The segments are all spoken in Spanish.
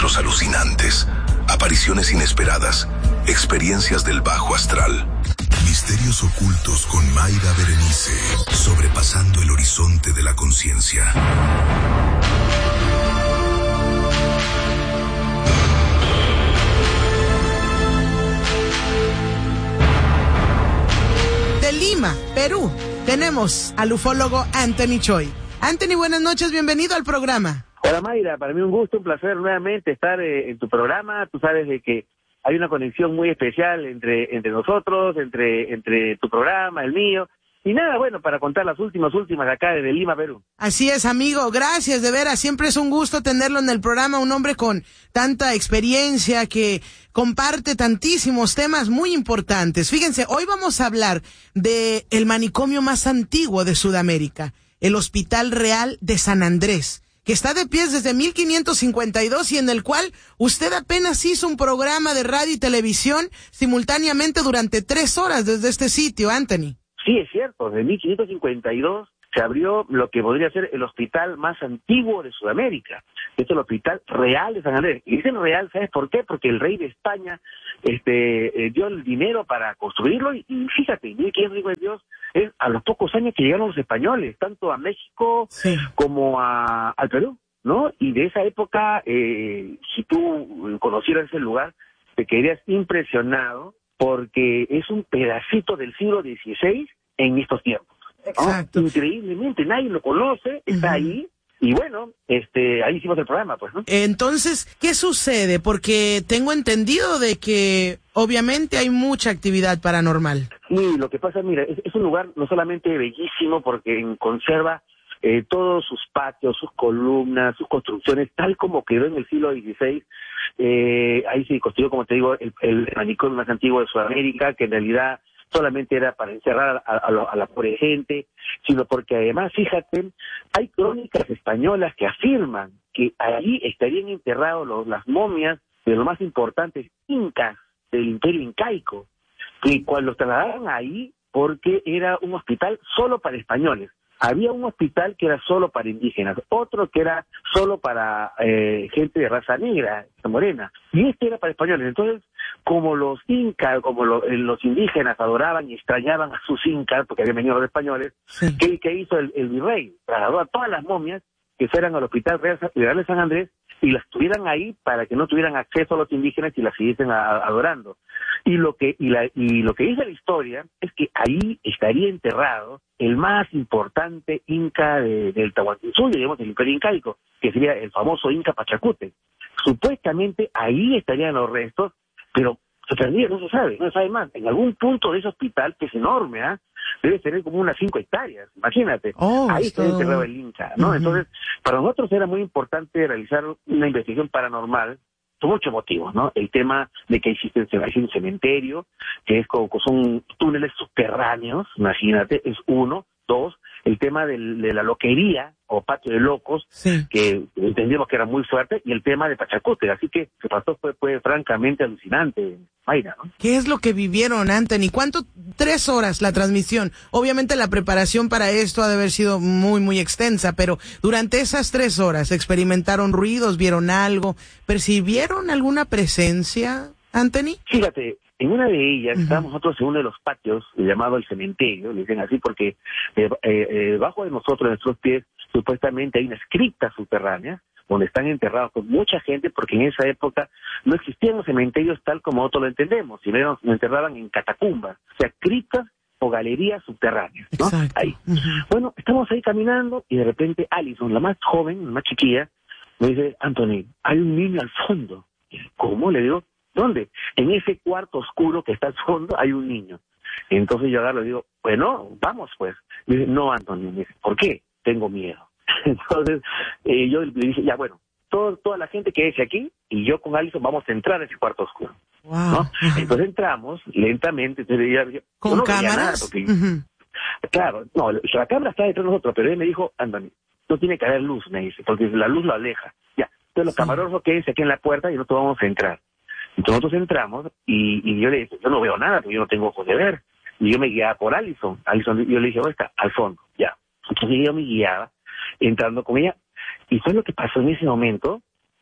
encuentros alucinantes, apariciones inesperadas, experiencias del bajo astral. Misterios ocultos con Mayra Berenice, sobrepasando el horizonte de la conciencia. De Lima, Perú, tenemos al ufólogo Anthony Choi. Anthony, buenas noches, bienvenido al programa. Hola Mayra, para mí un gusto, un placer nuevamente estar en tu programa. Tú sabes de que hay una conexión muy especial entre nosotros, entre tu programa, el mío. Y nada, bueno, para contar las últimas acá desde Lima, Perú. Así es, amigo, gracias, de veras, siempre es un gusto tenerlo en el programa, un hombre con tanta experiencia que comparte tantísimos temas muy importantes. Fíjense, hoy vamos a hablar de el manicomio más antiguo de Sudamérica, el Hospital Real de San Andrés, que está de pie desde 1552 y en el cual usted apenas hizo un programa de radio y televisión simultáneamente durante 3 horas desde este sitio, Anthony. Sí, es cierto, desde 1552 se abrió lo que podría ser el hospital más antiguo de Sudamérica. Este es el Hospital Real de San Andrés. Y dicen real, ¿sabes por qué? Porque el rey de España dio el dinero para construirlo y fíjate, 1552 es a los pocos años que llegaron los españoles, tanto a México como al Perú, ¿no? Y de esa época, si tú conocieras ese lugar, te quedarías impresionado porque es un pedacito del siglo XVI en estos tiempos. Exacto. ¿No? Increíblemente, nadie lo conoce, está ahí. Y bueno, ahí hicimos el programa, pues, ¿no? Entonces, ¿qué sucede? Porque tengo entendido de que obviamente hay mucha actividad paranormal. Sí, lo que pasa, mira, es un lugar no solamente bellísimo porque conserva todos sus patios, sus columnas, sus construcciones, tal como quedó en el siglo XVI. Ahí se construyó, como te digo, el manicomio más antiguo de Sudamérica, que en realidad solamente era para encerrar a la pobre gente, sino porque además, fíjate, hay crónicas españolas que afirman que allí estarían enterrados las momias de los más importantes incas del Imperio Incaico, que cuando los trasladaron ahí porque era un hospital solo para españoles. Había un hospital que era solo para indígenas, otro que era solo para gente de raza negra, morena, y este era para españoles. Entonces, como los incas, como los indígenas adoraban y extrañaban a sus incas, porque habían venido los españoles, ¿qué hizo el virrey? Trasladó a todas las momias que fueran al Hospital Real de San Andrés y las tuvieran ahí para que no tuvieran acceso a los indígenas y las siguiesen adorando. Y lo que dice la historia es que ahí estaría enterrado el más importante inca del Tahuantinsuyo, digamos, del Imperio Incaico, que sería el famoso Inca Pachacútec. Supuestamente ahí estarían los restos, pero se perdieron, no se sabe más. En algún punto de ese hospital, que es enorme, debe tener como unas 5 hectáreas, imagínate. Ahí está enterrado el Inca, ¿no? Entonces, para nosotros era muy importante realizar una investigación paranormal, por muchos motivos, ¿no? El tema de que existe un cementerio, que es como son túneles subterráneos, imagínate, es uno. 2, el tema de la loquería o patio de locos, que entendimos que era muy fuerte, y el tema de Pachacútec, así que se pasó, fue francamente alucinante, Mayra, ¿no? ¿Qué es lo que vivieron, Anthony? ¿Cuánto? 3 horas la transmisión. Obviamente la preparación para esto ha de haber sido muy, muy extensa, pero durante esas 3 horas, ¿experimentaron ruidos, vieron algo, percibieron alguna presencia, Anthony? Fíjate, en una de ellas, estábamos nosotros en uno de los patios, llamado el cementerio, le dicen así porque debajo de nosotros, en nuestros pies, supuestamente hay unas criptas subterráneas, donde están enterrados con mucha gente, porque en esa época no existían los cementerios tal como nosotros lo entendemos, sino nos enterraban en catacumbas, o sea, criptas o galerías subterráneas, ¿no? Exacto. Ahí. Bueno, estamos ahí caminando y de repente Alison, la más joven, la más chiquilla, me dice, Anthony, hay un niño al fondo. ¿Cómo? Le digo, ¿dónde? En ese cuarto oscuro que está al fondo hay un niño. Entonces yo agarro y digo, bueno, vamos pues. Me dice, no, Antonio, me dice, ¿por qué? Tengo miedo. Entonces yo le dije, ya bueno, toda la gente que es aquí y yo con Alison vamos a entrar a ese cuarto oscuro. Wow. ¿No? Entonces entramos lentamente. Entonces, ¿con no cámaras? Porque, claro, no, la cámara está detrás de nosotros, pero él me dijo, Anthony, no tiene que haber luz, me dice, porque la luz lo aleja. Ya, entonces los camarógrafos quédense aquí en la puerta y nosotros vamos a entrar. Entonces nosotros entramos y yo le dije, yo no veo nada porque yo no tengo ojos de ver. Y yo me guiaba por Alison. Yo le dije, ¿dónde está? Al fondo, ya. Entonces yo me guiaba entrando con ella. Y fue lo que pasó en ese momento,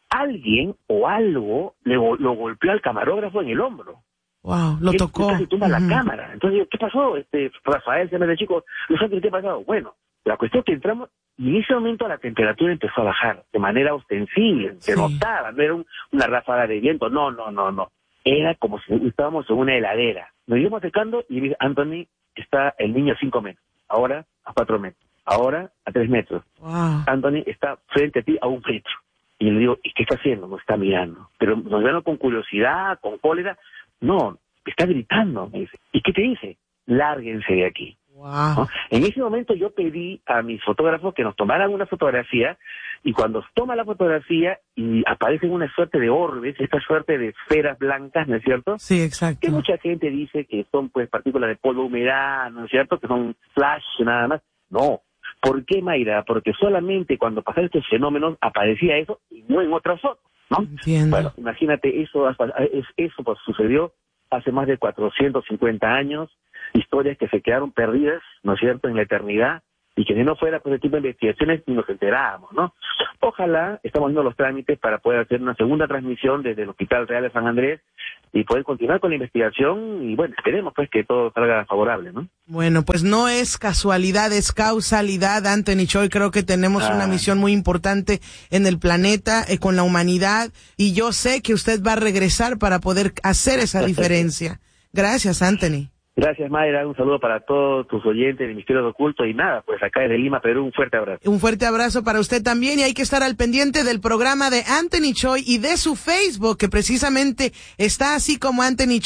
alguien o algo lo golpeó al camarógrafo en el hombro. Wow, lo tocó. Casi tumba la cámara. Entonces, ¿qué pasó? Rafael se me dice, chico, nosotros, ¿qué ha pasado? Bueno, la cuestión es que entramos y en ese momento la temperatura empezó a bajar de manera ostensible, se notaba, no era una ráfaga de viento, no. Era como si estábamos en una heladera. Nos íbamos acercando y dice, Anthony, está el niño a 5 metros, ahora a 4 metros, ahora a 3 metros. Wow. Anthony está frente a ti a 1 metro. Y le digo, ¿y qué está haciendo? Nos está mirando. Pero nos mirando con curiosidad, con cólera. No, está gritando, me dice. ¿Y qué te dice? Lárguense de aquí. Wow. ¿No? En ese momento yo pedí a mis fotógrafos que nos tomaran una fotografía, y cuando toma la fotografía y aparecen una suerte de orbes, esta suerte de esferas blancas, ¿no es cierto? Sí, exacto. Que mucha gente dice que son pues partículas de polvo humedad, ¿no es cierto? Que son flash nada más. No. ¿Por qué, Mayra? Porque solamente cuando pasaron estos fenómenos aparecía eso y no en otras fotos, ¿no? Entiendo. Bueno, imagínate, eso pues sucedió hace más de 450 años, historias que se quedaron perdidas, ¿no es cierto?, en la eternidad, y que si no fuera por ese tipo de investigaciones ni nos enterábamos, ¿no? Ojalá, estamos haciendo los trámites para poder hacer una segunda transmisión desde el Hospital Real de San Andrés y poder continuar con la investigación, y bueno, esperemos pues que todo salga favorable, ¿no? Bueno, pues no es casualidad, es causalidad, Anthony Choi. Creo que tenemos una misión muy importante en el planeta, con la humanidad, y yo sé que usted va a regresar para poder hacer esa diferencia. Gracias, Anthony. Gracias, Mayra. Un saludo para todos tus oyentes de Misterios Ocultos. Y nada, pues acá desde Lima, Perú, un fuerte abrazo. Un fuerte abrazo para usted también. Y hay que estar al pendiente del programa de Anthony Choi y de su Facebook, que precisamente está así como Anthony Choi.